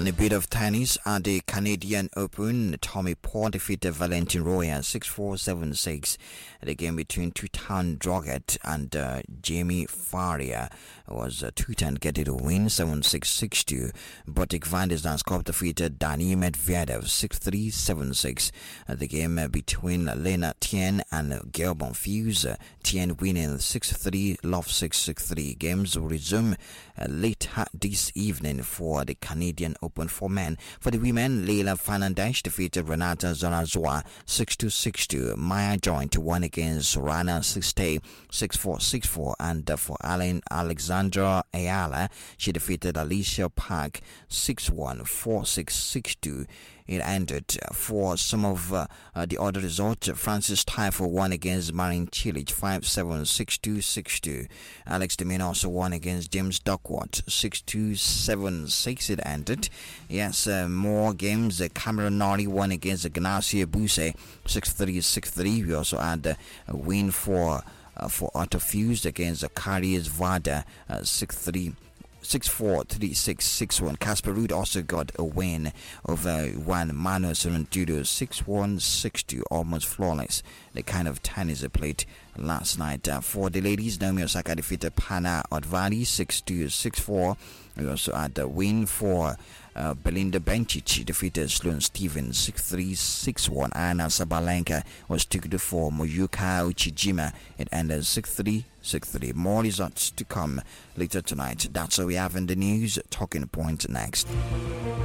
And a bit of tennis at the Canadian Open. Tommy Paul defeated Valentin Roya 6-4, 7-6. The game between Tutan Drogat and Jamie Faria was 2-10 getting a win 7-6, 6-2. Botic van der Zandskop defeated Dani Medvedev 6-3, 7-6. The game between Lena Tien and Gael Bonfils. Tien winning 6-3, love 6-6-3. Games will resume late this evening for the Canadian Open for men. For the women, Leila Fernandes defeated Renata Zorazua 6-2, 6-2. Maya joined won against Sorana 6-8, 6-4, 6-4. And for Alexandra Ayala, she defeated Alicia Park 6-1, 4-6, 6-2. It ended for some of the other results. Francis Taifo won against Marin Cilic 5-7, 6-2, 6-2. Alex de Minaur also won against James Duckworth 6-2, 7-6. It ended. Yes, more games. Cameron Norrie won against Ignacio Buse 6-3, 6-3. We also had a win for Otto Fuse against Karius Vada 6-3. 6-4, 3-6, 6-1. Casper Ruud also got a win over Juan Manuel Sorrentudo 6-1, 6-2, almost flawless. The kind of tennis they played last night. For the ladies, Naomi Osaka defeated Pana Odvadi 6-2, 6-4. We also had a win for Belinda Bencic defeated Sloane Stevens 6-3, 6-1. Anna Sabalenka was 2-4. Moyuka Uchijima, it ended 6-3, 6-3. More results to come later tonight. That's all we have in the news. Talking Point next.